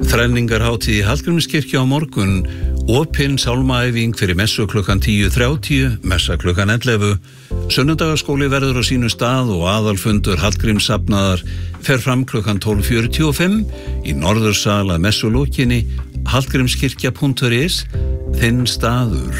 Þrenningarhátíð í Hallgrímskirkju á morgun, opin sálmaæfing fyrir messu klukkan 10:30, messa klukkan 11. Sunnudagaskóli verður á sínu stað og aðalfundur Hallgrímssafnaðar fer fram klukkan 12:45 í norðursal að messulókinni hallgrímskirkja.is, þinn staður.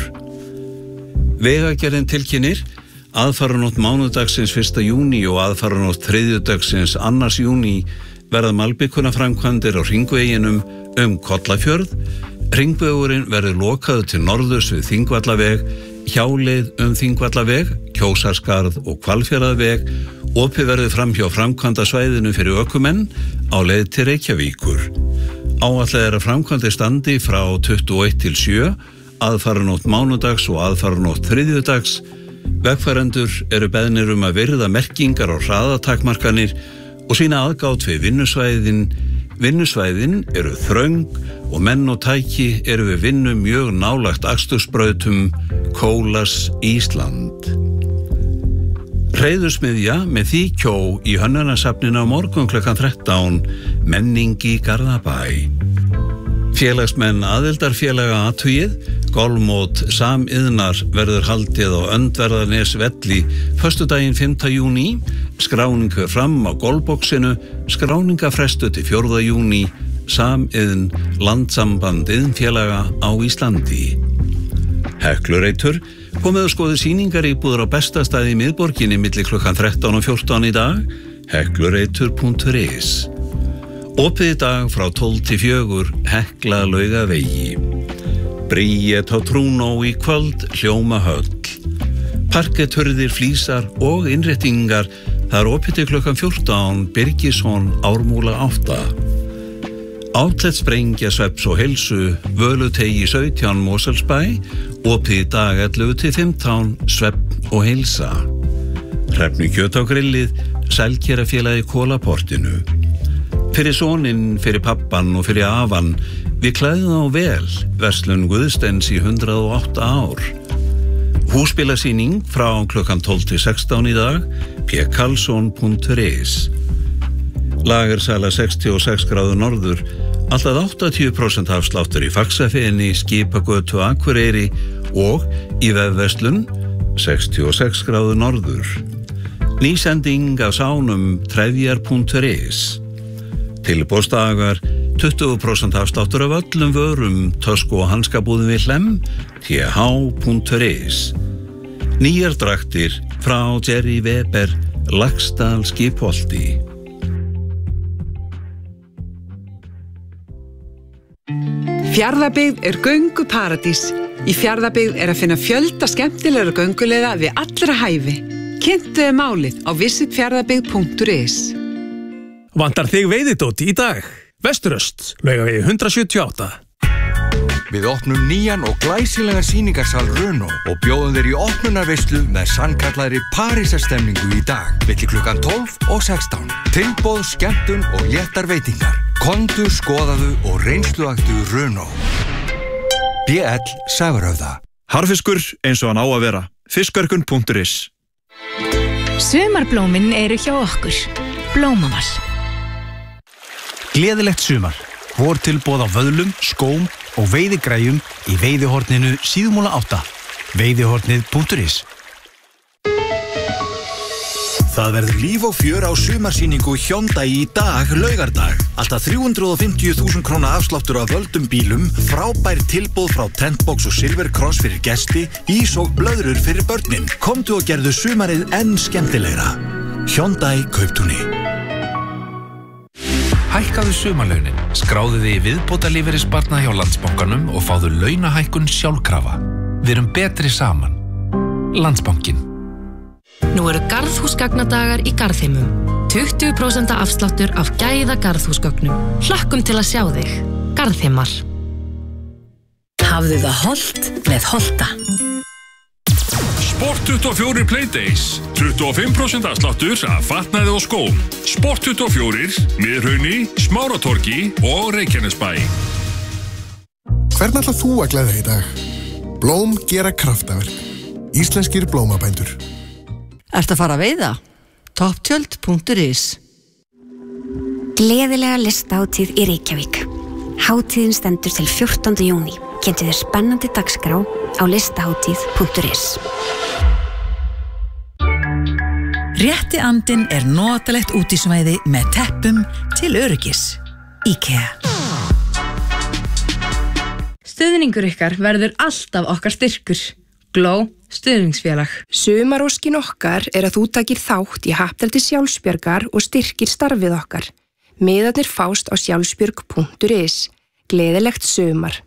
Vegagerðin tilkynnir aðfaranótt mánudagsins 1. júní og aðfaranótt þriðjudagsins 2. júní verða malbikunarframkvæmdir á hringveginum Kollafjörð. Hringvegurinn verður lokaður til norðurs við Þingvallaveg, hjáleið Þingvallaveg, Kjósarskarð og Hvalfjarðarveg. Opið verður framhjá framkvæmdasvæðinu fyrir ökumenn á leið til Reykjavíkur. Áætlað að framkvæmdir standi frá 21 til 7, aðfaranótt mánudags og aðfaranótt þriðjudags. Vegfarendur eru beðnir að virða merkingar og hraðatakmarkanir og sína aðgát við vinnusvæðin. Vinnusvæðin eru þröng og menn og tæki eru við vinnu mjög nálagt akstursbrautum Kólas Ísland. Hreiðursmiðja með Þýkjó í Hönnunasafninu á morgun klukkan 13, menning í Garðabæ. Félagsmenn aðildarfélaga athugið, golfmót samiðnar verður haldið á Öndverðarnesvelli föstudaginn 5. júní, skráningu fram á golfboxinu, skráningafrestu til 4. júní, samiðn Landssamband iðnfélaga á Íslandi. Heklureitur komið að skoða sýningar íbúður á bestastæði í miðborginni milli klukkan 13 og 14 í dag, heklureitur.is. Opið í dag frá 12 til 4, Hekla Laugavegi. Bríet á Trúnó í kvöld, Hljómahöll. Parkethurðir, flísar og innréttingar, það er opið til klukkan 14, Birgisson, Ármúla 8. Outlet sprengja svefns og heilsu, Völutegi 17, Mosfellsbæ, opið í dag 11 til 15, svefn og heilsa. Hrefnu kjöt á grillið, Selkerafélagi Kólaportinu. Fyrir soninn, fyrir pappan og fyrir afan, við klæðum á vel, verslun Guðsteins í 108 ár. Húsbílasýning frá klukkan 12 til 16 í dag, pkarlsson.is. Lagersala 66 gráður norður, alltaf 80% afsláttur í Faxafeni, Skipagötu Akureyri og í vefverslun 66 gráður norður. Nýsending af sánum trefjar.is. Tilboðsdagar, 20% afsláttur af öllum vörum, tösku og hanskabúðum við Hlemm, th.is. Nýjar draktir frá Jerry Weber, Laxdal Skipholti. Fjarðabyggð er gönguparadís. Í Fjarðabyggð er að finna fjölda skemmtilegra gönguleiða við allra hæfi. Kynntu málið á visitfjarðabyggð.is. Vantar þig veiðidót í dag? Vesturöst, Laugavegi 178. Við opnum nýjan og glæsilegan sýningarsal Runó og bjóðum þér í opnunarveislu með sannkallaðri Parísarstemningu í dag, milli klukkan 12 og 16. Tilboð, skemmtun og léttar veitingar. Komdu, skoðaðu og reynsluaktu Runó. BL Sagurhöfða. Harfiskur eins og hann á að vera. Fiskörkun.is. Sumarblómin eru hjá okkur. Blómaval. Gleðilegt sumar. Vortilboð á vöðlum, skóm og veiðigræjum í veiðihorninu Síðumúla 8. Veiðihornið.is. Það verður líf og fjör á sumarsýningu Hyundai í dag, laugardag. Alltaf 350.000 króna afsláttur af völdum bílum, frábær tilboð frá Tentbox og Silver Cross fyrir gesti, ís og blöðrur fyrir börnin. Komdu og gerðu sumarið enn skemmtilegra. Hyundai Kauptúni. Hækkaðu sumarlaunin, skráðu þig í viðbótarlífeyrissparnað hjá Landsbankanum og fáðu launahækkun sjálfkrafa. Við erum betri saman. Landsbankinn. Nú eru garðhúsgagnadagar í Garðheimum. 20% afsláttur af gæða garðhúsgögnum. Hlökkum til að sjá þig. Garðheimar. Hafðu það hollt með Holta. Sport 24 Playdays. 25% afsláttur af fatnaði og skóm. Sport 24, Miðhrauni, Smáratorgi og Reykjanesbæ. Hvern ætlar þú að gleðja í dag? Blóm gera kraftaverk. Íslenskir blómabændur. Ertu að fara að veiða? Topptjöld.is. Gleðilega listahátíð í Reykjavík. Hátíðin stendur til 14. júní. Kynntu þér spennandi dagskrá á listahátíð.is. Rétti andinn notalegt útisvæði með teppum til öryggis. IKEA. Stuðningur ykkar verður alltaf okkar styrkur. Gló, stuðningsfélag. Sumaróskin okkar að þú takir þátt í happdrætti Sjálfsbjargar og styrkir starfið okkar. Miðarnir fást á sjálfsbjörg.is. Gleðilegt sumar.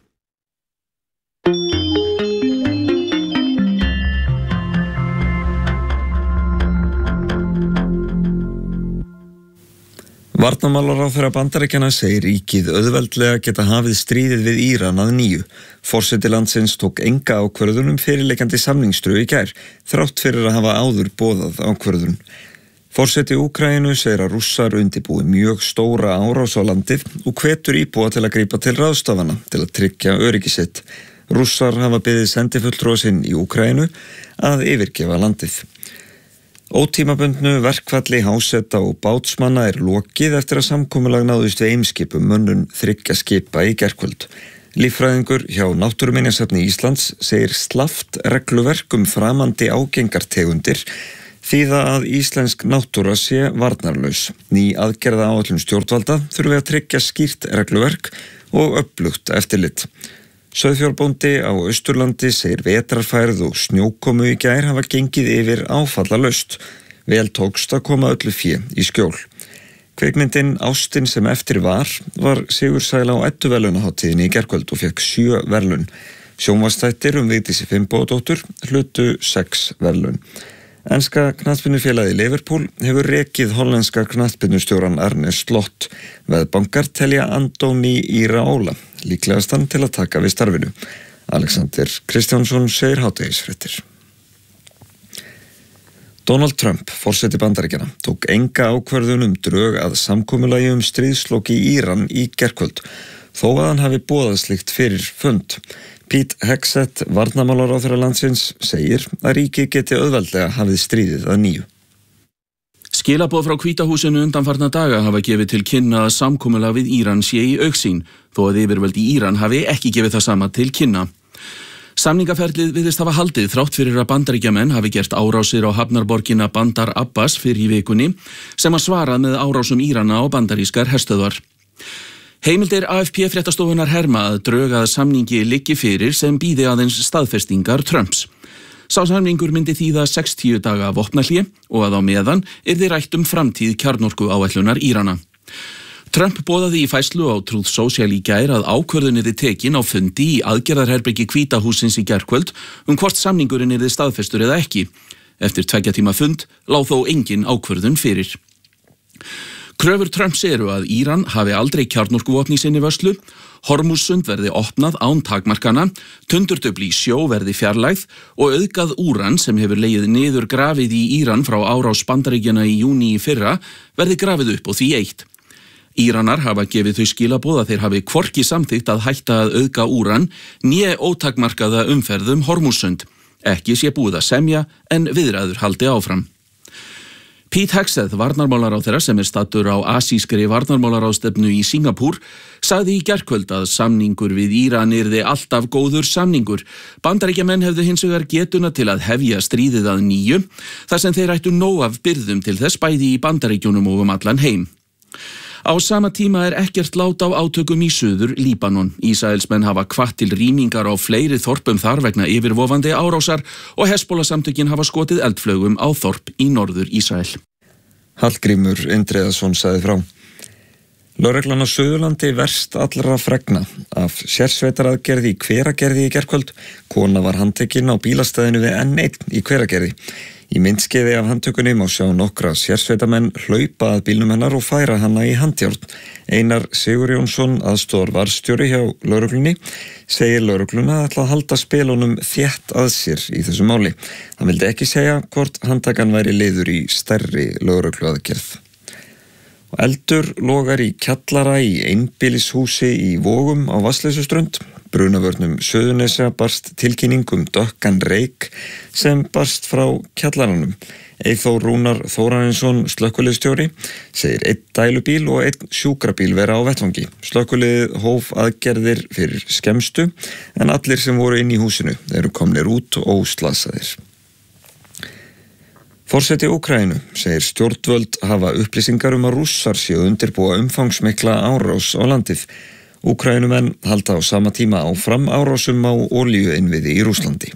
Varnarmálaráðherra Bandaríkjanna segir ríkið auðveldlega geta hafið stríðið við Íran að nýju. Forseti landsins tók enga ákvörðun fyrirliggjandi samningsdrög í gær, þrátt fyrir að hafa áður boðað ákvörðun. Forseti Úkraínu segir að Rússar undirbúi mjög stóra árás á landið og hvetur íbúa til að grípa til ráðstafana til að tryggja öryggi sitt. Rússar hafa beðið sendifulltrúa sinn í Úkraínu að yfirgefa landið. Ótímabundnu verkfalli háseta og bátsmanna lokið eftir að samkomulag náðust við Eimskipum mönnun 3 skipa í gærkvöld. Líffræðingur hjá Náttúruminjasafni Íslands segir slappt regluverk framandi ágengartegundir þýða að íslensk náttúra sé varnarlaus. Ný aðgerðaáætlun stjórnvalda þurfi að tryggja skýrt regluverk og öflugt eftirlit. Sauðfjárbóndi á Austurlandi segir vetrarfærð og snjókomu í gær hafa gengið yfir áfallalaust. Vel tókst að koma öllu fé í skjól. Kvikmyndin Ástin sem eftir var sigursæla á Edduverðlaunahátíðinni í gærkvöld og fékk 7 verðlaun. Sjónvarpsþættir Vigdísi Finnbogadóttur hlutu 6 verðlaun. Enska knattspyrnufélagið Liverpool hefur rekið hollenska knattspyrnustjóran Arne Slot. Veðbankar telja Andoni Iraola líklegastan til að taka við starfinu. Alexander Kristjánsson segir hádegisfréttir. Donald Trump, forseti Bandaríkjanna, tók enga ákvörðun drög að samkomulagi stríðslok í Íran í gærkvöld, þó að hann hafi boðað slíkt fyrir fund. Pete Hegseth, varnarmálaráðherra landsins, segir að ríkið geti auðveldlega hafið stríðið að nýju. Skilaboð frá Hvíta húsinu undanfarna daga hafa gefið til kynna að samkomulag við Íran sé í augsýn, þó að yfirvöld í Íran hafi ekki gefið það sama til kynna. Samningaferlið virðist hafa haldið þrátt fyrir að Bandaríkjamenn hafi gert árásir á hafnarborgina Bandar Abbas fyrr í vikunni, sem að svarað með árásum Írana á bandarískar herstöðvar. Heimildir AFP fréttastofunar herma að drög að samningi liggi fyrir sem bíði aðeins staðfestingar Trumps. Sá samningur myndi þýða 60 daga vopnahlé og að á meðan yrði rætt framtíð kjarnorkuáætlunar Írana. Trump boðaði í færslu á Truth Social í gær að ákvörðun yrði tekin á fundi í aðgerðarherbergi Hvíta hússins í gærkvöld hvort samningurinn yrði staðfestur eða ekki. Eftir 2 tíma fund lá þó engin ákvörðun fyrir. Kröfur Trumps eru að Íran hafi aldrei kjarnorkuvopn í sinni vörslu, Hormússund verði opnað án takmarkana, tundurdufl í sjó verði fjarlægð og auðgað úran sem hefur legið niður grafið í Íran frá árás Bandaríkjanna í júní í fyrra verði grafið upp og því eitt. Íranar hafa gefið þau skilaboð að þeir hafi hvorki samþykkt að hætta að auðga úran né ótakmarkaða umferð Hormússund. Ekki sé búið að semja en viðræður haldi áfram. Pete Hegseth, varnarmálaráðherra sem staddur á asískri varnarmálaráðstefnu í Singapúr, sagði í gærkvöld að samningur við Íran yrði alltaf góður samningur. Bandaríkjamenn hefðu hins vegar getuna til að hefja stríðið að nýju, þar sem þeir ættu nóg af birgðum til þess bæði í Bandaríkjunum og allan heim. Á sama tíma ekkert lát á átökum í suður Líbanon. Ísraelsmenn hafa hvatt til rýmingar á fleiri þorpum þar vegna yfirvofandi árásar og Hezbollah-samtökin hafa skotið eldflaugum á þorp í norður Ísrael. Hallgrímur Indriðason sagði frá. Lögreglan á Suðurlandi verst allra fregna af sérsveitaraðgerði í Hveragerði í gærkvöld. Kona var handtekin á bílastæðinu við N1 í Hveragerði. Í myndskeiði af handtökunni má sjá nokkra sérsveitamenn hlaupa að bílnum hennar og færa hana í handjárn. Einar Sigurjónsson, aðstoðarvarðstjóri hjá lögreglunni, segir lögregluna ætla að halda spilunum þétt að sér í þessu máli. Hann vildi ekki segja hvort handtakan væri liður í stærri lögregluaðgerð. Eldur logar í kjallara í einbýlishúsi í Vogum á Vatnsleysuströnd. Brunavörnum Suðurnesja barst tilkynning dökkan reyk sem barst frá kjallaranum. Eyþór Rúnar Þórarinsson, slökkviliðsstjóri, segir 1 dælubíl og 1 sjúkrabíl vera á vettvangi. Slökkviliðið hóf aðgerðir fyrir skemmstu en allir sem voru inn í húsinu eru komnir út óslasaðir. Forseti Úkraínu segir stjórnvöld hafa upplýsingar að Rússar séu undirbúa umfangsmikla árás á landið. Úkraínumenn halda á sama tíma áfram árásum á olíuinnviði í Rússlandi.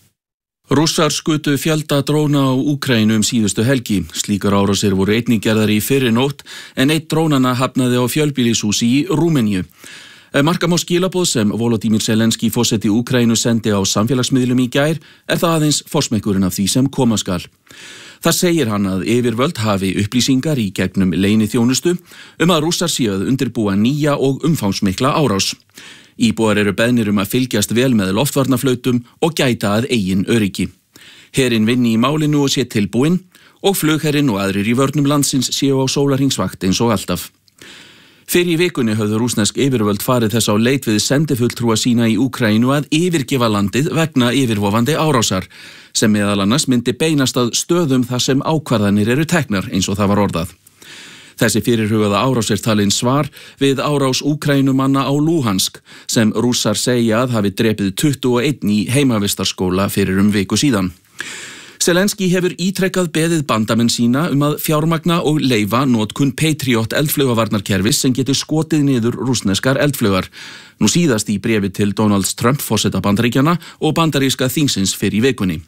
Rússar skutu fjölda dróna á Úkraínu síðustu helgi. Slíkar árásir voru einnig gerðar í fyrri nótt en einn drónanna hafnaði á fjölbýlishúsi í Rúmeníu. Marka má skilaboð sem Volodymyr Zelenský forseti Úkraínu sendi á samfélagsmiðlum í gær það aðeins forsmekkurinn af því sem koma skal. Það segir hann að yfirvöld hafi upplýsingar í gegnum leyniþjónustu að Rússar séu að undirbúa nýja og umfangsmikla árás. Íbúar eru beðnir að fylgjast vel með loftvarnaflautum og gæta að eigin öryggi. Herinn vinni í málinu og sé tilbúinn og flugherinn og aðrir í vörnum landsins séu á sólarhringsvakt eins og alltaf. Fyrir í vikunni höfðu rússnesk yfirvöld farið þess á leit við sendifulltrúa sína í Úkraínu að yfirgefa landið vegna yfirvofandi árásar, sem meðal annars myndi beinast að stöðum þar sem ákvarðanir eru teknar eins og það var orðað. Þessi fyrirhugaða árás talin svar við árás Úkraínumanna á Luhansk, sem Rússar segja að hafi drepið 21 í heimavistarskóla fyrir viku síðan. Zelenský hefur ítrekkað beðið bandamenn sína að fjármagna og leyfa notkun Patriot eldflaugavarnarkerfis sem getur skotið niður rússneskar eldflaugar. Nú síðast í bréfi til Donald Trump forseta Bandaríkjanna og bandaríska þingsins fyrr í vikunni.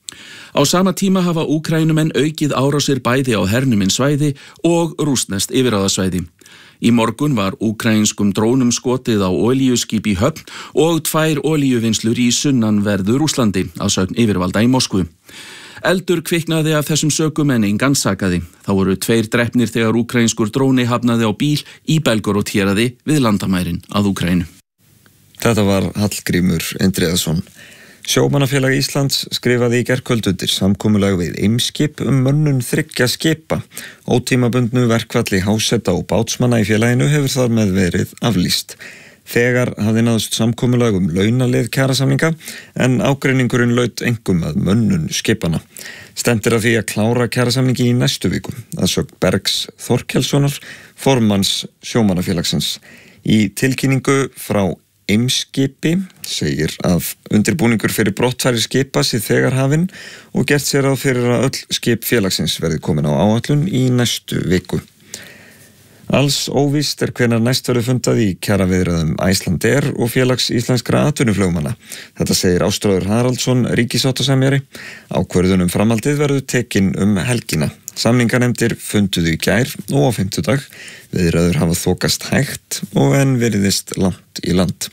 Á sama tíma hafa Úkraínumenn aukið árásir bæði á hernuminn svæði og rússneskt yfirráðasvæði. Í morgun var úkraínskum drónum skotið á olíuskip í Höfn og 2 olíuvinnslur í sunnanverðu Rússlandi að sögn yfirvalda í Moskvu. Eldur kviknaði af þessum sökum en engan sakaði. Þá voru 2 drepnir þegar úkraínskur dróni hafnaði á bíl í Belgorod-héraði við landamærin að Úkraínu. Þetta var Hallgrímur Indriðason. Sjómannafélag Íslands skrifaði í gærkvöld undir samkomulag við Eimskip mönnun 3 skipa. Ótímabundnu verkfalli háseta og bátsmanna í félaginu hefur þar með verið aflýst. Þegar hafði náðst samkomulag launaleið kjarasamninga en ágreiningurinn laut engum að mönnun skipana. Stefnt að því að klára kjarasamningi í næstu viku, að sögn Bergs Þorkelssonar, formanns sjómannafélagsins. Í tilkynningu frá Eimskipi segir að undirbúningur fyrir brottfæri skipa sé þegar hafinn og gert sér ráð fyrir að öll skip félagsins verði komin á áætlun í næstu viku. Alls óvíst hvenær næst verður fundað í kjaraviðræðum Icelandair og félags íslenskra atvinnuflugmanna. Þetta segir Ástráður Haraldsson, ríkissáttasemjari. Ákvörðun framhaldið verður tekin helgina. Samninganefndir funduðu í gær og á fimmtudag. Viðræður hafa þokast hægt og enn veriðist langt í land.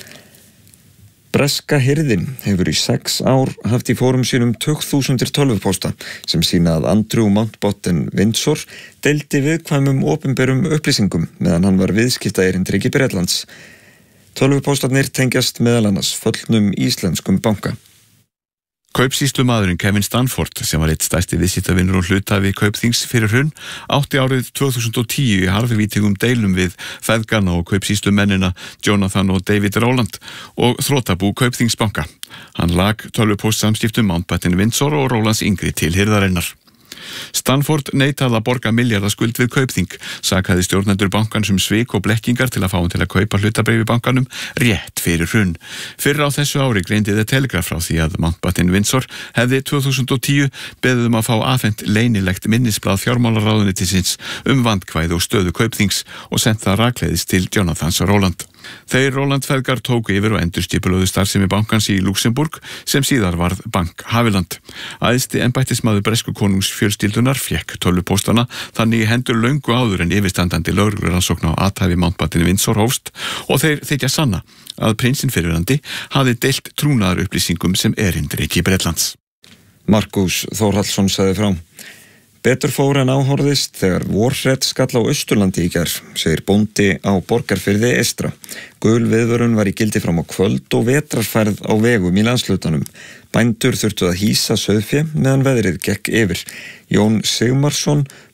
Breska hirðin hefur í 6 ár haft í fórum sínum 20.000 tölvupósta sem sýna að Andrew Mountbatten-Windsor deildi viðkvæmum opinberum upplýsingum meðan hann var viðskiptaerindreki Bretlands. Tölvupóstarnir tengjast meðal annars föllnum íslenskum banka. Kaupsýslumaðurinn Kevin Stanford, sem var eitt stærsti viðskiptavinur og hluthafi Kaupþings fyrir hrun, átti árið 2010 í harðvítigum deilum við feðgana og kaupsýslumennina Jonathan og David Rowland og þrotabú Kaupþingsbanka. Hann lag tölvupóstsamskiptum Mountbatten-Windsor og Rowlands yngri til hirðarinnar. Stanford neitaði að borga milljarðaskuld við Kaupþing, sakaði stjórnendur bankans svik og blekkingar til að fá hann til að kaupa hlutabréf í bankanum rétt fyrir hrun. Fyrr á þessu ári greindi The Telegraph frá því að Mountbatten-Windsor hefði 2010 beðið að fá afhent leynilegt minnisblað fjármálaráðuneytisins vandkvæði og stöðu Kaupþings og sent það rakleiðis til Jonathans Rowland. Þeir Rowland-feðgar tóku yfir og endurskipulögðu starfsemi bankans í Luxemburg sem síðar varð Bank Haviland. Æðsti embættismaður bresku konungsfjölskyldunar fékk tölvupóstana þannig í hendur löngu áður en yfirstandandi lögreglurannsókn á athæfi Mountbatten-Windsor hófst og þeir þykja sanna að prinsinn fyrrverandi hafði deilt trúnaðarupplýsingum sem erindreki Bretlands. Markus Þórhallsson sagði frá. Betur fór en áhorðist þegar vorhret skall á Austurlandi í gær, segir bóndi á Borgarfirði eystra. Gul viðvörun var í gildi fram á kvöld og vetrarfærð á vegum í landslutanum. Bændur þurftu að hýsa sauðfé meðan veðrið gekk yfir. Jón Sigmarsson,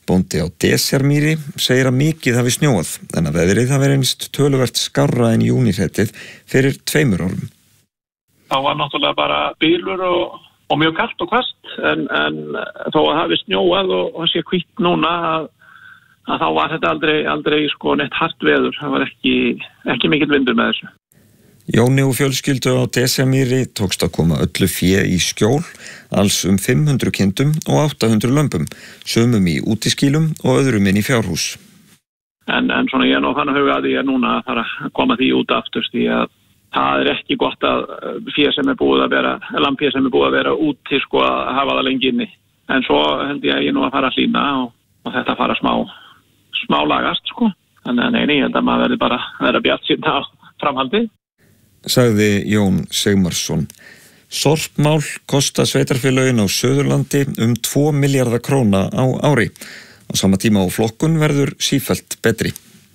Bóndi á Desjarmýri segir að mikið hafi snjóað en að veðrið hafi reynst töluvert skárra en júnihretið fyrir 2 árum. Það var náttúrulega bara bylur og mjög kalt og hvasst en þó að hafi snjóað og sé hvítt núna að þá var þetta aldrei sko neitt hart veður. Það var ekki mikill vindur með þessu. Jóni og fjölskyldu á Desjarmýri tókst að koma öllu fé í skjól, alls 500 kindum og 800 lömbum, sumum í útiskýlum og öðrum inn í fjárhús. En svona ég nú þannig huga að ég núna að fara að koma því út aftur því að það ekki gott að fé sem búið að vera, lambfé sem búið að vera úti sko að hafa það lengi inni. En svo held ég að ég nú að fara að hlýna og þetta fara smá lagast sko. Þannig að ég held að maður verði bara að vera bjartsýnn á framhaldið. Sagði Jón Sigmarsson. Sorpmál kosta sveitarfélögin á Suðurlandi 2 milljarða króna á ári. Á sama tíma á flokkun verður sífellt betri.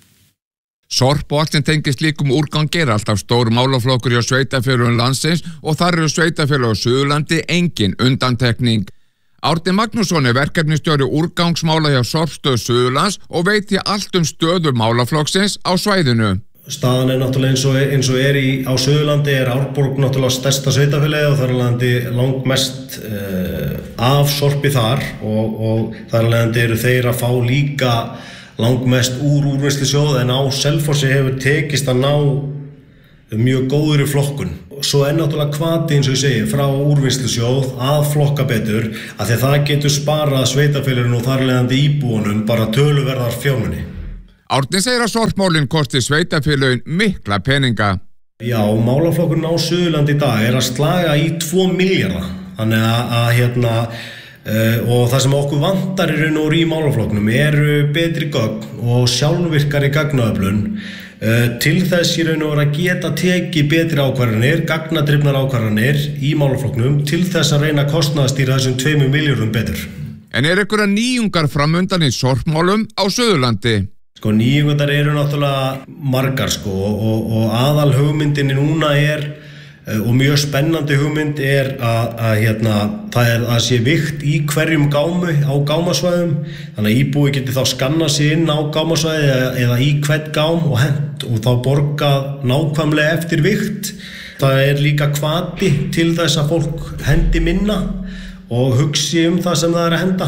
Sorp og allt sem tengist líkum úrgangi alltaf stór málaflokkur hjá sveitarfélögum landsins og þar eru sveitarfélög á Suðurlandi engin undantekning. Árni Magnússon verkefnisstjóri úrgangsmála hjá Sorpstöð Suðurlands og veit ég allt stöðu málaflokksins á svæðinu. Staðan náttúrulega eins og á Suðurlandi Árborg náttúrulega stærsta sveitarfélagið og þar er landi langmest af sorpi þar og þar landi eru þeir að fá líka langmest úr úrvinnslusjóð en á Selfossi hefur tekist að ná mjög góður í flokkun. Svo náttúrulega hvati eins og ég segi frá úrvinnslusjóð að flokka betur að því að það getur sparað sveitarfélaginu og þar landi íbúunum bara töluverðar fjármuni. Árni segir að sorpmálin kosti sveitarfélögin mikla peninga. Já, málaflokkurinn á Suðurlandi í dag að slaga í 2 milljarða. Þannig að og það sem okkur vantar í raun og í málaflokknum eru betri gögn og sjálfvirkari gagnaöflun til þess í raun og að geta tekið betri ákvarðanir, gagnadrifnar ákvarðanir í málaflokknum til þess að reyna að kostnaðarstýra þessum 2 milljörðum betur. En einhverja nýjungar framundan í sorpmálum á Suðurlandi? Nýjungar eru náttúrulega margar og aðal hugmyndinni núna og mjög spennandi hugmynd að það sé vikt í hverjum gámu á gámasvæðum þannig að íbúi geti þá skannað sig inn á gámasvæði eða í hvern gám og hent og þá borgað nákvæmlega eftir vikt. Það líka hvati til þess að fólk hendi minna og hugsi það sem það að henda.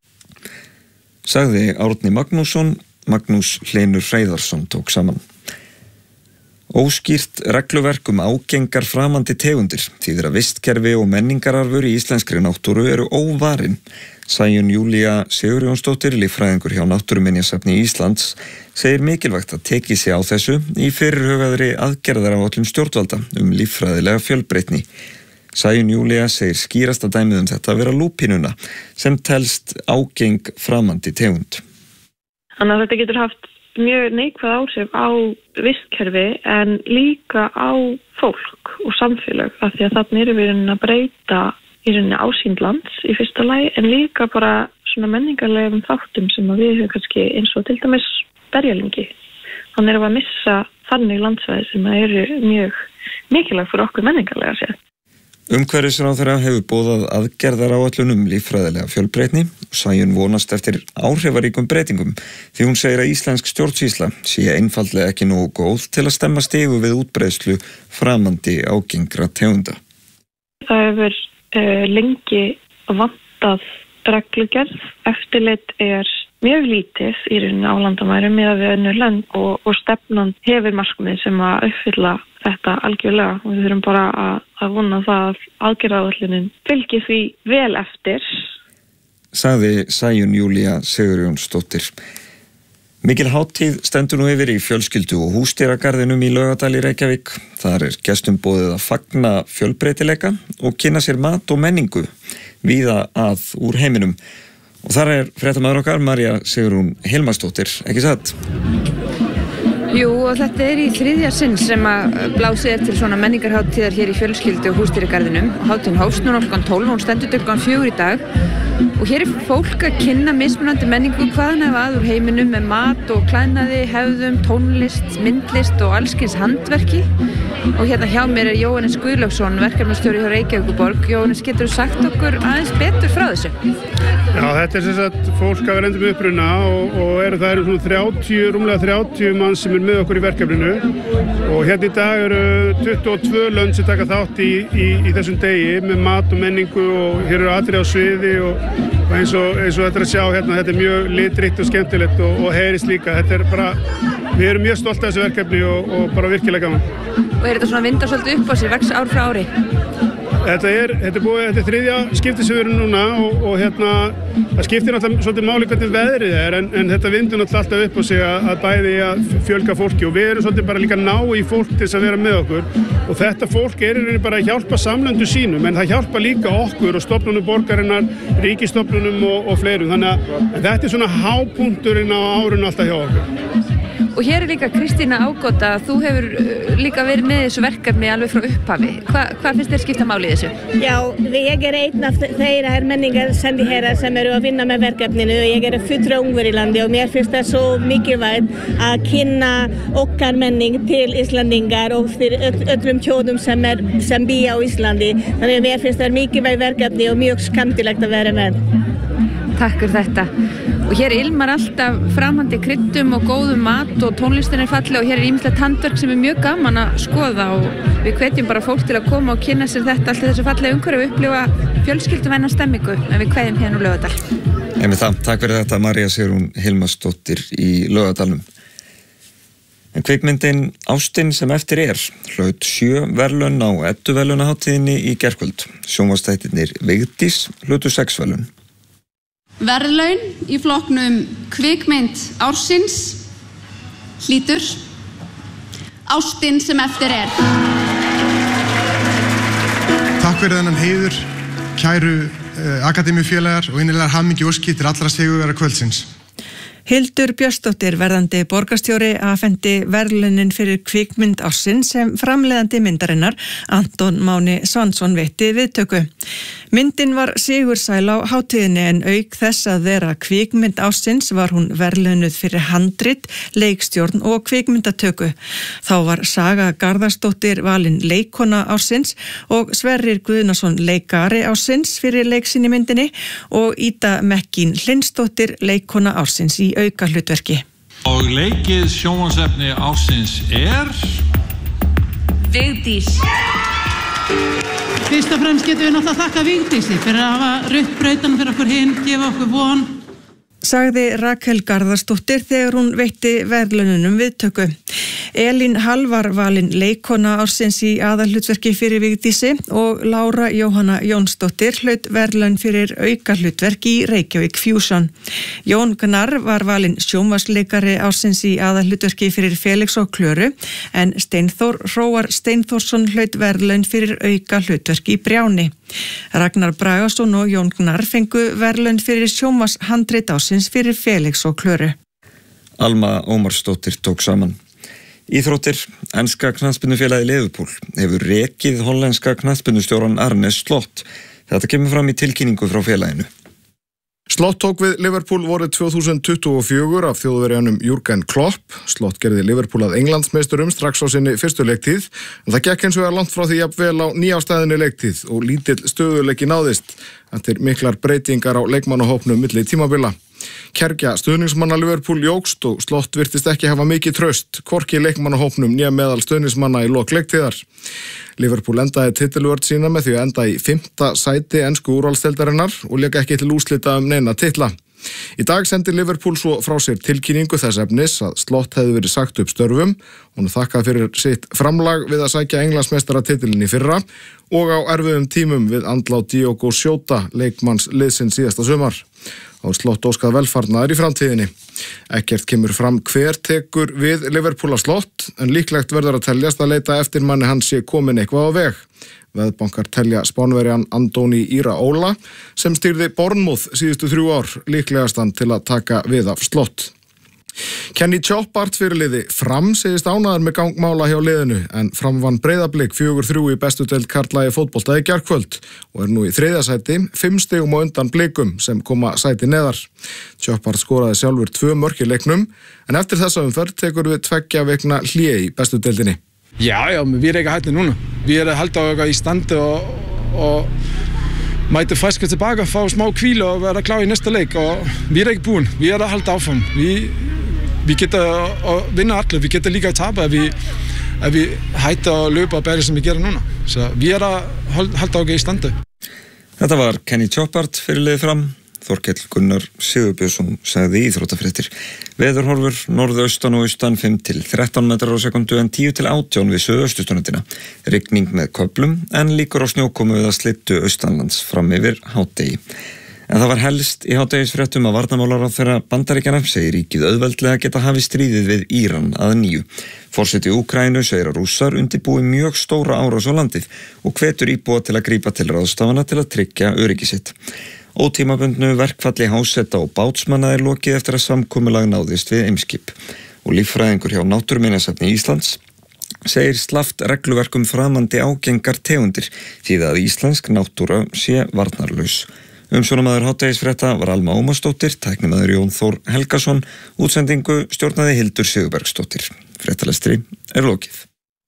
Sagði Árni Magnússon. Magnús Hlynur Hreiðarsson tók saman. Óskýrt regluverk ágengar framandi tegundir þýðir að vistkerfi og menningararfur í íslenskri náttúru eru óvarin. Sæunn Júlía Sigurjónsdóttir, líffræðingur hjá Náttúruminjasafni Íslands, segir mikilvægt að tekið sig á þessu í fyrirhugaðri aðgerðaráætlun stjórnvalda líffræðilega fjölbreytni. Sæunn Júlía segir skýrasta dæmið þetta vera lúpínuna sem telst ágeng framandi tegund. Þannig að þetta getur haft mjög neikvæð áhrif á vistkerfi en líka á fólk og samfélag af því að þarna erum við að breyta í rauninni ásýnd lands í fyrsta lagi en líka bara svona menningarlegum þáttum sem við höfum kannski eins og til dæmis berjalingi. Þannig erum við að missa þannig landsvæði sem eru mjög mikilvæg fyrir okkur menningarlega séð. Umhverfisráðherra hefur boðað aðgerðaráætlun líffræðilega fjölbreytni og Sæunn vonast eftir áhrifaríkum breytingum því hún segir að íslensk stjórnsýsla sé einfaldlega ekki nógu góð til að stemma stigu við útbreiðslu framandi ágengra tegunda. Það hefur lengi vantað reglugerð. Eftirlit mjög lítið í rauninni á landamærum miðað við önnur lönd og stefnan hefur markmið sem að uppfylla þetta algjörlega og við þurfum bara að vona það að aðgerðaáætlunin fylgi því vel eftir. Sagði Sæunn Júlía Sigurjónsdóttir. Mikil hátíð stendur nú yfir í fjölskyldu og húsdýragarðinum í Laugardal í Reykjavík. Þar gestum boðið að fagna fjölbreytileika og kynna sér mat og menningu víða að úr heiminum. Og þar fréttamaður okkar, María Sigrún Hilmarsdóttir, ekki satt? Jú, og þetta í 3. sinn sem að blásið til svona menningarhátíðar hér í fjölskyldu og húsdýragarðinum. Hátíðin hófst núna klukkan 12, hún stendur til klukkan 4 í dag og hér fólk að kynna mismunandi menningu hvaðan ef að úr heiminum með mat og klæðnaði, hefðum, tónlist, myndlist og allskyns handverki og hérna hjá mér Jóhannes Guðlaugsson, verkefnastjóri hjá Reykjavíkurborg. Jóhannes, getur þú sagt okkur aðeins betur frá þessu? Já, þetta sem sagt fólk af erlendum uppruna og það eru rúmlega 30 mann sem með okkur í verkefninu og hérna í dag eru 22 lönd sem taka þátt í þessum degi með mat og menningu og hér eru atriði á sviði og eins og þetta að sjá hérna, þetta mjög litríkt og skemmtilegt og heyrist líka. Þetta bara, við erum mjög stolt af þessu verkefni og bara virkilega gaman. Og þetta svona vinda svolítið upp á sig, vex ár frá ári? Þetta er þriðja skiptið sem við erum núna og hérna, það skiptir náttúrulega svolítið máli hvernig veðrið en þetta vindur náttúrulega alltaf upp á sig að bæði að fjölga fólki og við erum svolítið bara líka ná í fólk til þess að vera með okkur og þetta fólk er bara að hjálpa samlöndu sínum en það hjálpa líka okkur og stofnunum borgarinnar, ríkisstofnunum og fleirum, þannig að þetta er svona hápunkturinn á árinu alltaf hjá okkur. Og hér er líka Kristína Ágota, þú hefur líka verið með þessu verkefni alveg frá upphafi. Hvað finnst þér skipta máli í þessu? Já, ég er einn af þeirra menningarsendiherrar sem eru að vinna með verkefninu og ég er fulltrúi Ungverjalandi og mér finnst það svo mikilvægt að kynna okkar menning til Íslandingar og fyrir öllum tjóðum sem býja á Íslandi. Þannig að mér finnst það mikilvægt verkefni og mjög skemmtilegt að vera með. Takk fyrir þetta. Og hér ilmar alltaf framhandi kryddum og góðum mat og tónlistin er falleg og hér er ýmislegt handverk sem er mjög gaman að skoða og við hvetjum bara fólk til að koma og kynna sér þetta allt þessu fallega umhverfi og upplifa fjölskylduvæna stemmingu en við kveðjum hérna úr Laugardal. Með það, takk fyrir þetta María Sigrún Hilmarsdóttir í Laugardalnum. En kvikmyndin Ástin sem eftir hlaut 7 verðlaun á Edduverðlaunahátíðinni í gærkvöld. Sjónvarpsþættirnir Vigdís hlutu 6 verðlaun. Verðlaun í flokknum kvikmynd ársins hlýtur Ástin sem eftir Takk fyrir þennan heiður, kæru akademíufélagar og innilegar hamingjuóskir til allra sigurvegara kvöldsins. Hildur Björnsdóttir, verðandi borgarstjóri, afhenti verðlaunin fyrir kvikmynd ársins sem framleiðandi myndarinnar Anton Máni Svansson veitti viðtöku. Myndin var sigursæl á hátíðinni en auk þess að vera kvikmynd ársins var hún verðlaunuð fyrir handrit, leikstjórn og kvikmyndatöku. Þá var Saga Garðarsdóttir valin leikkona ársins og Sverrir Guðnason leikari ársins fyrir leiksin í myndinni og Ida Mekkin Hlynsdóttir leikkona ársins í auka hlutverki. Og leikið sjónvarpsefni ársins Vigdís. Fyrst og fremst getum við náttúrulega að þakka Vigdísi fyrir að hafa rutt brautan fyrir okkur hinn, gefa okkur von. Sagði Rakel Garðarsdóttir þegar hún veitti verðlaununum viðtöku. Elín Hall var valin leikkona ársins í aðalhlutverki fyrir Vigdísi og Lára Jóhanna Jónsdóttir hlaut verðlaun fyrir auka hlutverk í Reykjavík Fusion. Jón Gnarr var valin sjónvarpsleikari ársins í aðalhlutverki fyrir Felix og Klöru en Steinþór Hróar Steinþórsson hlaut verðlaun fyrir auka hlutverk í Brjáni. Ragnar Bragason og Jón Gnarr fengu verðlaun fyrir sjónvarpshandrit ársins fyrir Felix og Klöru. Alma Ómarsdóttir tók saman. Íþróttir, enska knattspyrnufélagið Liverpool hefur rekið hollenska knattspyrnustjóran Arne Slot. Þetta kemur fram í tilkynningu frá félaginu. Slot tók við Liverpool vorið 2024 af þjóðverjanum Jürgen Klopp. Slot gerði Liverpool að Englandsmeisturum strax á sinni fyrstu leiktíð, en það gekk hins vegar langt frá því jafnvel á nýástæðinni leiktíð og lítill stöðuleiki náðist eftir miklar breytingar á leikmannahópnum milli tímabila. Kergja stuðningsmanna Liverpool jókst og Slot virtist ekki hafa mikið traust, hvorki leikmannahópnum né meðal stuðningsmanna í lok leiktíðar. Liverpool endaði titilvörn sína með því að enda í 5. sæti ensku úrvalsdeildarinnar og lék ekki til úrslita neina titla. Í dag sendi Liverpool svo frá sér tilkynningu þess efnis að Slot hefði verið sagt upp störfum. Hún þakkað fyrir sitt framlag við að sækja Englandsmeistaratitilinn í fyrra og á erfiðum tímum við andlát Diogo Jota, leikmanns liðsins síðasta sumar. Og Slot óskað velfarnaðar í framtíðinni. Ekkert kemur fram hver tekur við Liverpool að Slot, en líklegt verður að teljast að leita eftir manni hans sé komin eitthvað á veg. Veðbankar telja Spánverjan Andoni Iraola sem stýrði Bournemouth síðustu 3 ár líklegastan til að taka við af Slot. Kenny Choppart fyrirliði Fram segist ánægður með gangmála hjá liðinu en Fram vann Breiðablik 4-3 í bestu deild karla í fótbolta í gærkvöld og nú í 3. sæti 5 stigum á undan Blikum sem koma sæti neðar. Choppart skoraði sjálfur 2 mörk í leiknum en eftir þessa umferð tekur við 2 vikna hlé í bestu deildinni. Ja, vi ikke hættende nu. Vi halvt i stand og møte friske tilbage, få små hvile og være klar i næste leg. Og vi ikke bunden. Vi der halvt affund. Vi gætter at vinde atle. Vi gætter lige at tabe, at vi hætter og løber og bære, som vi gør nu. Så vi der halvt i stand. Þetta var Kenny Choppart fyrirliði Fram. Þorkell Gunnar Sigurbjörnsson sagði í íþróttafréttir. Veðurhorfur norðaustan og austan 5-13 metrar á sekundu en 10-18 við suðausturströndina. Rigning með köflum en líkur á snjókomu við að slittu austanlands fram yfir hádegi. En það var helst í hádegisfréttum að varnarmálaráðherra Bandaríkjanna segir ríkið auðveldlega geta hafið stríðið við Íran að nýju. Forseti Úkraínu segir að Rússar undirbúi mjög stóra árás á landið og hvetur íbúa til að grípa til ráðstafana til að tryggja öryggi sitt. Ótímabundnu verkfalli háseta og bátsmanna lokið eftir að samkomulag náðist við Eimskip og líffræðingur hjá Náttúruminjasafni Íslands segir slaft regluverkum framandi ágengar tegundir því að íslensk náttúra sé varnarlaus. Umsjónamaður hádegisfrétta var Alma Ómarsdóttir, tæknimaður Jón Þór Helgason, útsendingu stjórnaði Hildur Sigurbergsdóttir. Fréttalestri lokið.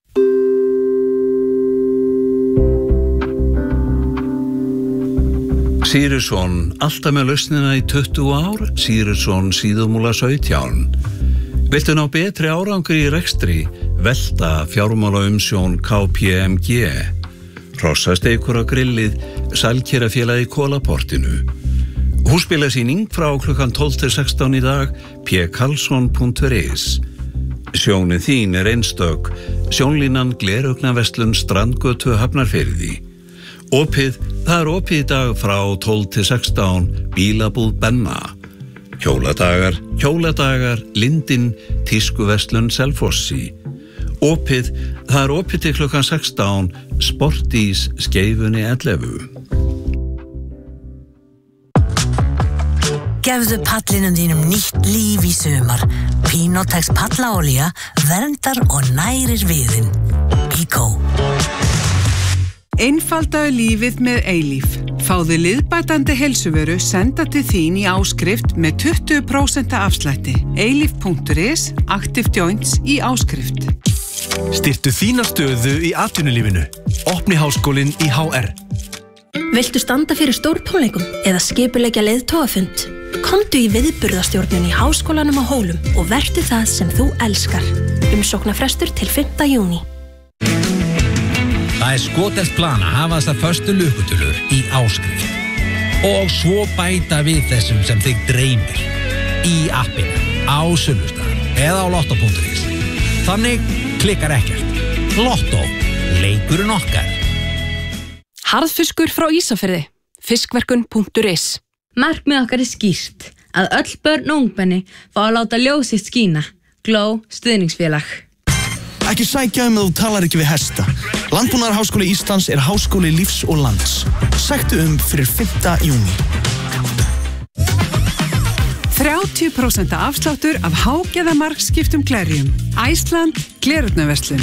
Sýrisson, alltaf með lausnina í 20 ár, Sýrisson síðumúla 17. Viltu ná betri árangur í rekstri, velta fjármálaumsjón KPMG. Hrossasteikur á grillið, sælkerafélagi í Kólaportinu. Húsbílasýning frá klukkan 12-16 í dag, pkarlsson.is. Sjónið þín einstök, sjónlínan Gleraugnarverslun Strandgötu Hafnarfirði. Það opið í dag frá 12-16, bílabúð Benna. Hjóladagar, Lindin, Tískuverslun Selfossi. Það opið til klukkan 16, Sportís Skeifunni 11. Gefðu pallinum þínum nýtt líf í sumar. Pinotex pallaolía verndar og nærir viðinn. Bíkó. Einfaldaðu lífið með Eilíf. Fáðu liðbætandi heilsuvöru senda til þín í áskrift með 20% afslætti. Eilíf.is, Active Joints í áskrift. Styrktu þína stöðu í atvinnulífinu. Opni háskólinn í HR. Viltu standa fyrir stórtónleikum eða skipuleggja leiðtogafund? Komdu í viðburðastjórnun í Háskólanum á Hólum og vertu það sem þú elskar. Umsóknarfrestur til 5. júní. Það skotelt plan að hafa þessar föstu lukkutölur í áskrift og svo bæta við þessum sem þig dreymir í appinu, á Sunnustad eða á lotto.is. Þannig klikkar ekkert. Lotto, leikurinn okkar. Harðfiskur frá Ísafirði. Fiskverkun.is. Markmið okkar skýrt að öll börn og ungmenni fá að láta ljós sitt skína. Gló stuðningsfélag. Ekki sækja að þú talar ekki við hesta. Landbúnaðarháskóli Íslands er háskóli lífs og lands. Sæktu fyrir 5. júní. 30% afsláttur af hágeðamarkskiptum glerjum. Æsland, Gleraugnarverslun.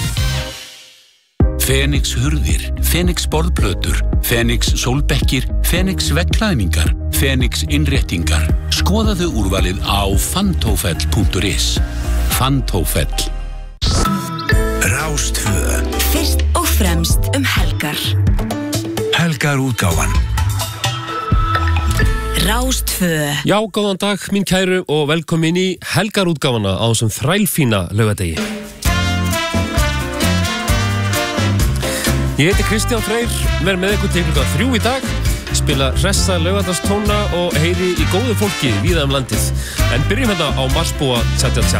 Fenix hurðir, Fenix borðplötur, Fenix sólbekkir, Fenix veggklæðningar, Fenix innréttingar. Skoðaðu úrvalið á fantofell.is. Fantofell. Rástvö. Fyrst og fremst helgar. Helgar útgáfan. Rástvö. Já, góðan dag, mín kæru og velkomin í Helgar útgáfana á þessum þrælfína laugardegi. Ég heiti Kristján Freyr, verð með ykkur til klukkan 3 í dag, spila hressa laugardagstóna og heyri í góðu fólki víða landið. En byrjum hérna á Marsbúa Tjatjatja.